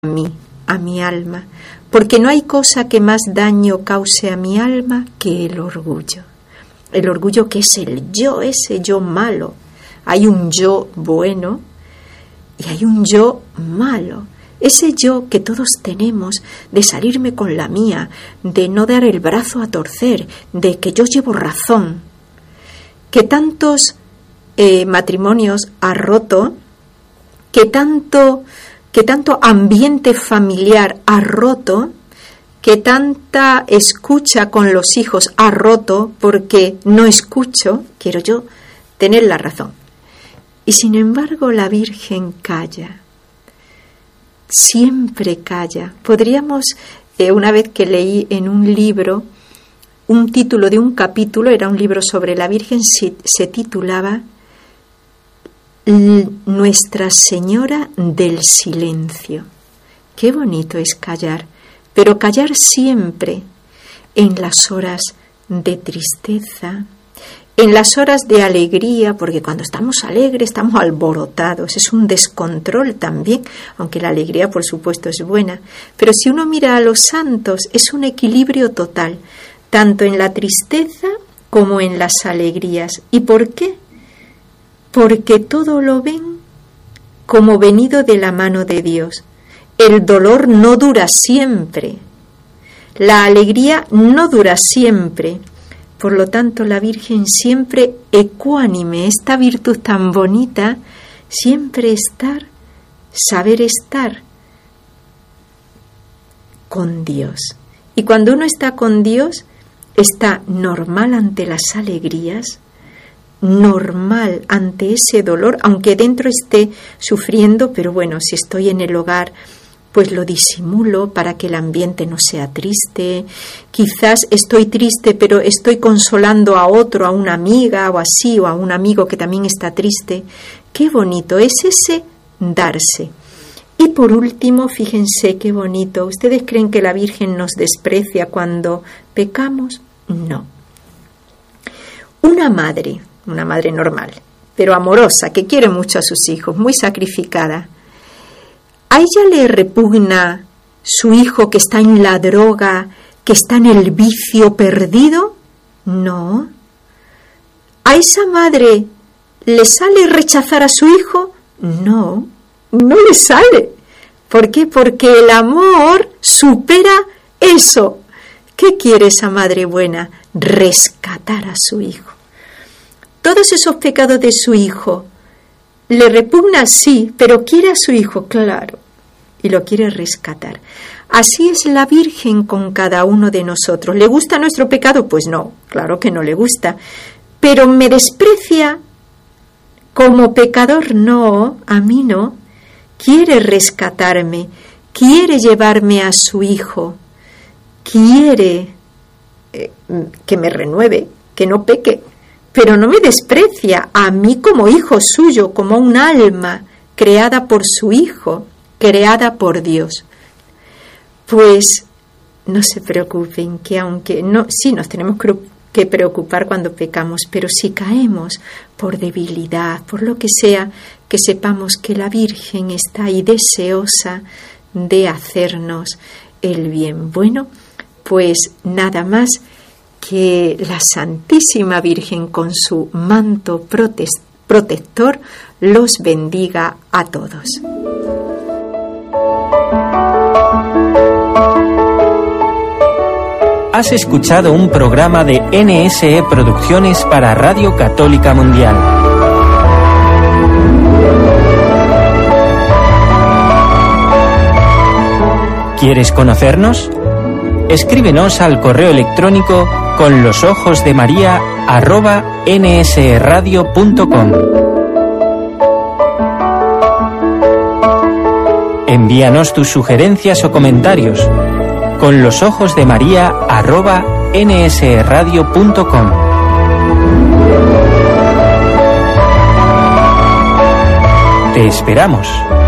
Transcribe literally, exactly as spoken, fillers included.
a mí, a mi alma, porque no hay cosa que más daño cause a mi alma que el orgullo. El orgullo que es el yo, ese yo malo. Hay un yo bueno y hay un yo malo. Ese yo que todos tenemos de salirme con la mía, de no dar el brazo a torcer, de que yo llevo razón, que tantos eh, matrimonios ha roto, que tanto, que tanto ambiente familiar ha roto, que tanta escucha con los hijos ha roto porque no escucho, quiero yo tener la razón. Y sin embargo la Virgen calla, siempre calla. Podríamos, eh, una vez que leí en un libro, un título de un capítulo, era un libro sobre la Virgen, se, se titulaba Nuestra Señora del Silencio. Qué bonito es callar, pero callar siempre en las horas de tristeza, en las horas de alegría, porque cuando estamos alegres estamos alborotados, es un descontrol también, aunque la alegría por supuesto es buena, pero si uno mira a los santos es un equilibrio total, tanto en la tristeza como en las alegrías. ¿Y por qué? Porque todo lo ven como venido de la mano de Dios. El dolor no dura siempre, la alegría no dura siempre. Por lo tanto, la Virgen siempre ecuánime, esta virtud tan bonita, siempre estar, saber estar con Dios. Y cuando uno está con Dios, está normal ante las alegrías, normal ante ese dolor, aunque dentro esté sufriendo, pero bueno, si estoy en el hogar, pues lo disimulo para que el ambiente no sea triste. Quizás estoy triste, pero estoy consolando a otro, a una amiga o así, o a un amigo que también está triste. Qué bonito es ese darse. Y por último, fíjense qué bonito. ¿Ustedes creen que la Virgen nos desprecia cuando pecamos? No. Una madre, una madre normal, pero amorosa, que quiere mucho a sus hijos, muy sacrificada, ¿a ella le repugna su hijo que está en la droga, que está en el vicio perdido? No. ¿A esa madre le sale rechazar a su hijo? No, no le sale. ¿Por qué? Porque el amor supera eso. ¿Qué quiere esa madre buena? Rescatar a su hijo. Todos esos pecados de su hijo, ¿le repugna? Sí, pero quiere a su hijo, claro, y lo quiere rescatar. Así es la Virgen con cada uno de nosotros. ¿Le gusta nuestro pecado? Pues no, claro que no le gusta. ¿Pero me desprecia como pecador? No, a mí no. Quiere rescatarme, quiere llevarme a su hijo, quiere eh, que me renueve, que no peque. Pero no me desprecia a mí como hijo suyo, como un alma creada por su Hijo, creada por Dios. Pues no se preocupen, que aunque no, sí nos tenemos que preocupar cuando pecamos, pero si caemos por debilidad, por lo que sea, que sepamos que la Virgen está ahí deseosa de hacernos el bien. Bueno, pues nada más, que la Santísima Virgen con su manto protector los bendiga a todos. Has escuchado un programa de N S E Producciones para Radio Católica Mundial. ¿Quieres conocernos? Escríbenos al correo electrónico con los ojos de María arroba nsradio punto com. Envíanos tus sugerencias o comentarios con los ojos de María arroba nsradio punto com. Te esperamos.